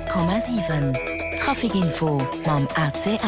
100,7 Trafikinfo mam ACL.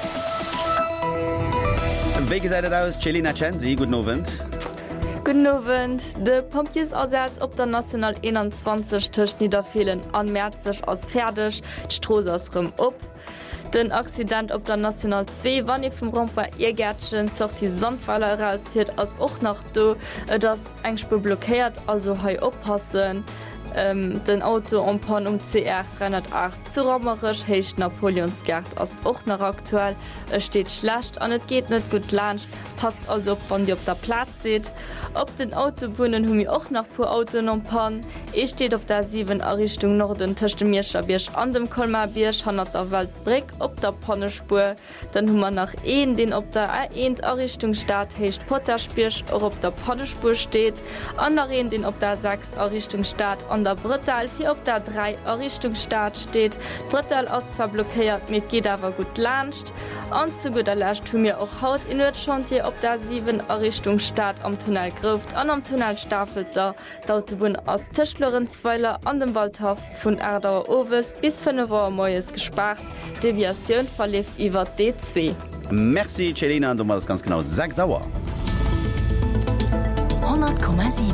Wege seidet aus Celina Censi, guten Abend. Guten Abend. De Pompiesersatz op der National 21 Tisch niederfehlen an Märzig aus fertig, d'Stroos aus rum op. Den Accident op der National 2, wann ihr vom Rampa Irgärtchen socht die Sandfaller rausfährt, als auch nach do, das engspur blockiert, also hei oppassen. Den Auto Pan CR 308 zu Rammerisch hecht Napoleonsgerd ass och nach aktuell steht schlecht an et geht net gut lacht, passt also wann Di op der Platz seht. Op den Autobunnen hun mir och nach pu Auto Pan. E steht op der 7 Errichtung Norden Tchte Mirscher Bisch an dem Kolmar Bisch han der Weltbrick op der Pannespur, dann hummer nach een den op der A1 Errichtung staat hecht Potterspirsch or op der Pannespur steht, anderen den op der 6 Errichtung staat an der Brittal fir op der 3 Errichtungsstaat steht. Brittal aus zwar blockiert mit geht awer gut lacht. An zu guter Lächt hun mir auch haut in Chantier op der 7 Errichtungsstaat am Tunnel grift an am Tunnel stafelt d'Autobun aus Tischlorenzweiler an dem Waldhof vun Erdauer Owes bis 5 Uhr Moes gespart. Deviation verlieft iwwer D2. Merci Celina, du machst ganz genau 6 sauer. 100,7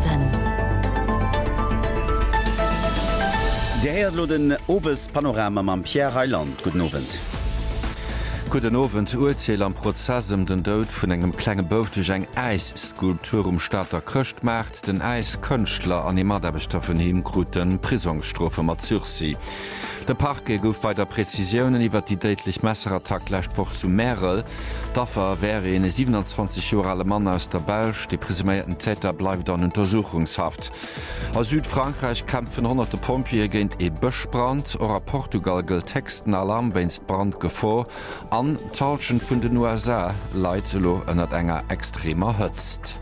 Der Herr den Owes Panorama am Pierre Heiland. Guten Abend. Guten Abend, Urzähl am Prozess den Tod von engem kleinen Boot durch eng Eisskulptur Stadter Kröcht macht, den Eiskünstler an die Maderbestoffen hingruten Prisonstrafe mat Sursi. Der Parke gouf bei der Präzisionen iwwer die deitlich Messerattack lächtwoch zu Merel. Dafür wäre en 27 Jahre alte Mann aus der Belsch, die presumierten Täter bleibt an Untersuchungshaft. Aus Südfrankreich kämpfen hunderte Pompier gegen e Böschbrand, oder Portugal gilt Textenalarm wennst Brand gefahr, an Talschen vun den USA Leitelo ënnert enger extremer hëtzt.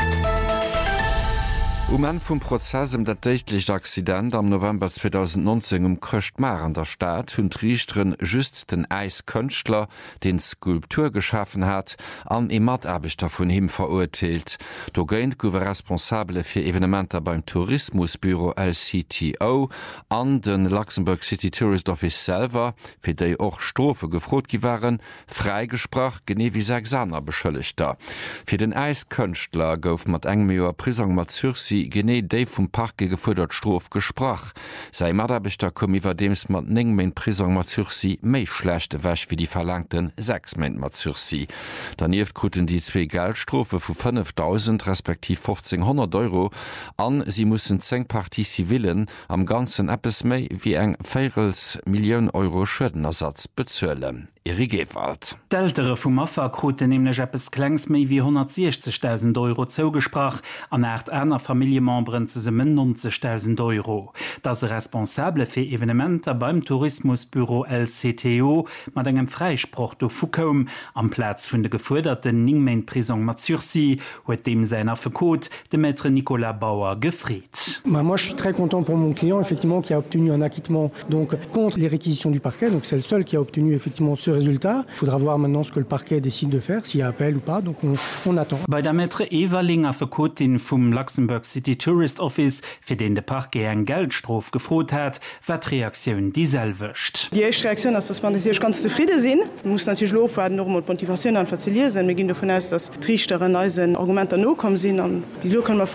En vum Prozess dat deichtlich Accident am November 2019 Kröchtmar an der Stadt hunn Richteren just den Eiskünstler, den Skulptur geschaffen hat, an e Maderbeter vun him verurteilt. Do géint gowe responsable fir Evenementer beim Tourismusbüro LCTO an den Luxemburg City Tourist Office selber, fir déi och Strofe gefrot gi waren, freigesprach gene wie 6 aner Beschëlligter. Fir den Eiskünstler gouf mat eng Joer Prison mat Sursi gené déi vum Parke gefuerdert Strof gesprach. Sei Maderbeter kom iwwer dems mat 9 Main Prison mat Sursi méi schlechte wäch wie die verlangten 6 Main mat Sursi. Danief kruten die 2 Geldstrofe vu 5.000 respektiv 1.500 € an, sie mussssen 10 Partie Zivilen am ganzen Appes méi wie eng 4 Millioun € Schëdenersatz bezzuelen. Gewalt. D'Ältere vum Maffer kruten nämlich etwas klengs méi wie 160.000 € zugesprach, an 8 einer Familienmembern zusammen 90.000 €. Das responsable für Evenementer beim Tourismusbüro LCTO mat engem Freispruch do Fukom am Platz vun de geforderten Ningmain Prison mat Sursi huet dem seiner Verkot de Maître Nicolas Bauer gefriet. Moi, je suis très content pour mon client, effectivement, qui a obtenu un acquittement donc contre les réquisitions du parquet. Donc c'est le seul qui a obtenu effectivement ce résultat. Il faudra voir maintenant ce que le parquet décide de faire, s'il y a appel ou pas. Donc on attend. Bei der Maître Everlinger Verkotin vom Luxemburg City Tourist Office, für den der Parquet ein Geldstrof gefroht hat, war die Reaktion dieselbecht. Die erste Reaktion ist, dass man natürlich ganz zufrieden sind. Man muss natürlich laufen, noch mal Motivation an verzählen. Wir gehen davon aus, dass die Richter Argumente noch kommen sind. Und wieso können wir